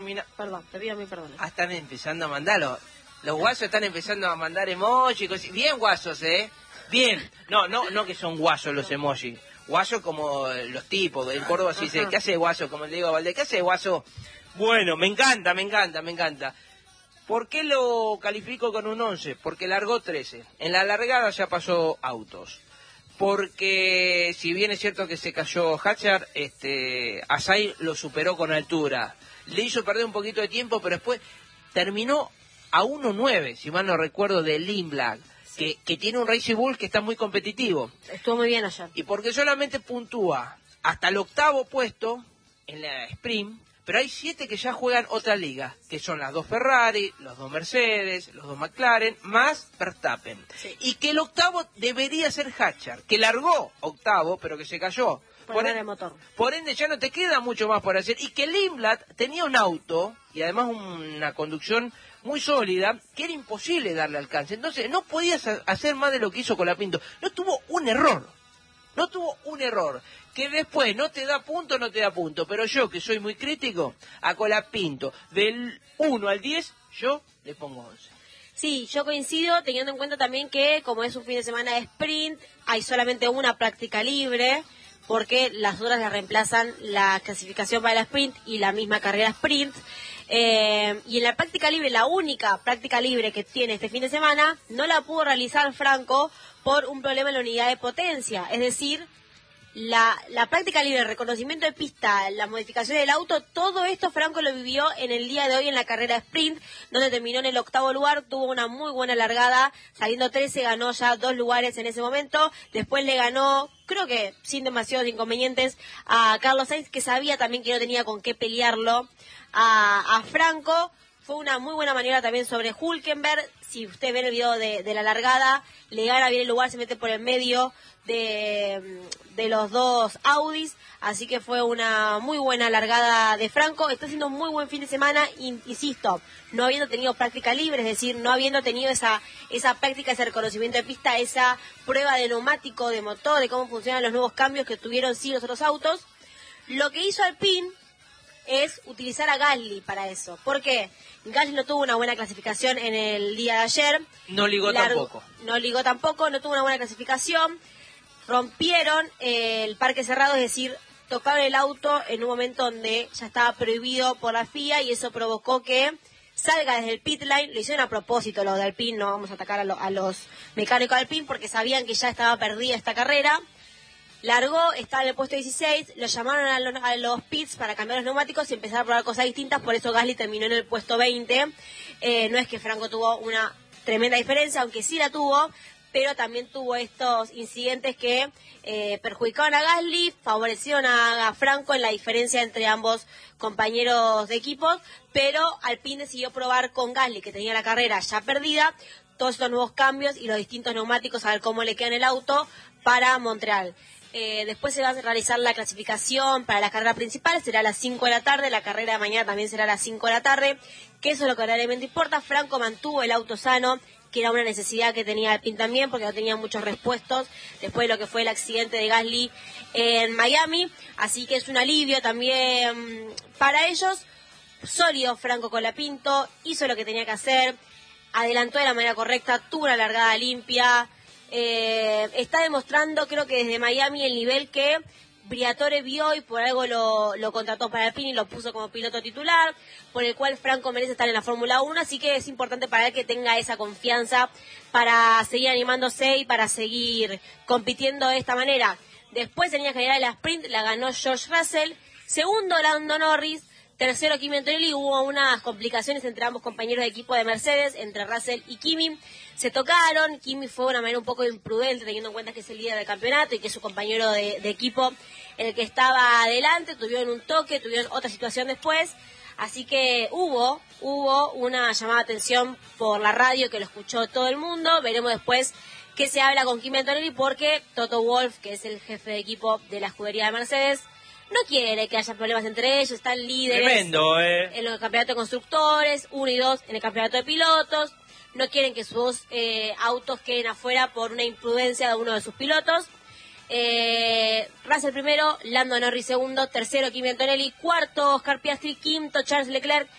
terminar. Perdón, te pido mi perdón. Están empezando a mandarlo. Los guasos están empezando a mandar emojis. Bien guasos, Bien. No que son guasos los emojis. Guasos como los tipos. En Córdoba se dice, ¿qué hace guaso? Como le digo a Valdés, ¿qué hace guaso? Bueno, me encanta. ¿Por qué lo califico con un 11? Porque largó 13. En la largada ya pasó autos. Porque si bien es cierto que se cayó Hatchard, Asai lo superó con altura. Le hizo perder un poquito de tiempo, pero después terminó a 1.9, si mal no recuerdo, de Lindblad, que tiene un Racing Bull que está muy competitivo. Estuvo muy bien ayer. Y porque solamente puntúa hasta el 8º puesto en la sprint, pero hay 7 que ya juegan otra liga, que son las 2 Ferrari, los 2 Mercedes, los 2 McLaren, más Verstappen. Sí. Y que el 8º debería ser Hatchard, que largó 8º, pero que se cayó. Por ende ya no te queda mucho más por hacer. Y que Lindblad tenía un auto, y además una conducción muy sólida, que era imposible darle alcance. Entonces no podías hacer más de lo que hizo Colapinto. No tuvo un error. Que después no te da punto, pero yo, que soy muy crítico, a Colapinto, del 1 al 10, yo le pongo 11. Sí, yo coincido, teniendo en cuenta también que, como es un fin de semana de sprint, hay solamente una práctica libre, porque las otras las reemplazan la clasificación para la sprint y la misma carrera sprint. Y en la práctica libre, la única práctica libre que tiene este fin de semana, no la pudo realizar Franco por un problema en la unidad de potencia. Es decir, la práctica libre, el reconocimiento de pista, la modificación del auto, todo esto Franco lo vivió en el día de hoy en la carrera sprint, donde terminó en el 8º lugar, tuvo una muy buena largada, saliendo 13, ganó ya 2 lugares en ese momento, después le ganó, creo que sin demasiados inconvenientes, a Carlos Sainz, que sabía también que no tenía con qué pelearlo a Franco. Fue una muy buena maniobra también sobre Hülkenberg. Si usted ve el video de la largada, le gana bien el lugar, se mete por el medio de los 2 Audis, así que fue una muy buena largada de Franco. Está haciendo un muy buen fin de semana, insisto, no habiendo tenido práctica libre, es decir, no habiendo tenido esa práctica, ese reconocimiento de pista, esa prueba de neumático, de motor, de cómo funcionan los nuevos cambios que tuvieron sí los otros autos. Lo que hizo Alpine es utilizar a Gasly para eso. ¿Por qué? Gasly no tuvo una buena clasificación en el día de ayer. No ligó tampoco, no tuvo una buena clasificación. Rompieron el parque cerrado, es decir, tocaron el auto en un momento donde ya estaba prohibido por la FIA y eso provocó que salga desde el pit line. Lo hicieron a propósito los de Alpine, no vamos a atacar a los mecánicos de Alpine porque sabían que ya estaba perdida esta carrera. Largó, estaba en el puesto 16, lo llamaron a los pits para cambiar los neumáticos y empezar a probar cosas distintas, por eso Gasly terminó en el puesto 20. No es que Franco tuvo una tremenda diferencia, aunque sí la tuvo, pero también tuvo estos incidentes que perjudicaban a Gasly, favorecieron a Franco en la diferencia entre ambos compañeros de equipos, pero Alpine decidió probar con Gasly, que tenía la carrera ya perdida, todos estos nuevos cambios y los distintos neumáticos, a ver cómo le queda en el auto para Montreal. Después se va a realizar la clasificación para la carrera principal, será a las 5 de la tarde, la carrera de mañana también será a las 5 de la tarde, que eso es lo que realmente importa. Franco mantuvo el auto sano, que era una necesidad que tenía Alpine también, porque no tenía muchos repuestos después de lo que fue el accidente de Gasly en Miami, así que es un alivio también para ellos. Sólido Franco Colapinto, hizo lo que tenía que hacer, adelantó de la manera correcta, tuvo una largada limpia. Está demostrando, creo que desde Miami, el nivel que Briatore vio y por algo lo contrató para Alpine y lo puso como piloto titular, por el cual Franco merece estar en la Fórmula 1, así que es importante para él que tenga esa confianza para seguir animándose y para seguir compitiendo de esta manera. Después tenía que ganar la sprint, la ganó George Russell, segundo Lando Norris, tercero Kimi Antonelli. Hubo unas complicaciones entre ambos compañeros de equipo de Mercedes, entre Russell y Kimi. Se tocaron, Kimi fue de una manera un poco imprudente, teniendo en cuenta que es el líder del campeonato y que es su compañero de equipo el que estaba adelante. Tuvieron un toque, tuvieron otra situación después. Así que hubo una llamada de atención por la radio que lo escuchó todo el mundo. Veremos después qué se habla con Kimi Antonelli, porque Toto Wolff, que es el jefe de equipo de la escudería de Mercedes, no quiere que haya problemas entre ellos. Están líderes. Tremendo, en los campeonatos de constructores, 1 y 2 en el campeonato de pilotos. No quieren que sus autos queden afuera por una imprudencia de uno de sus pilotos. Russell primero, Lando Norris segundo, tercero Kimi Antonelli, cuarto Oscar Piastri, quinto Charles Leclerc,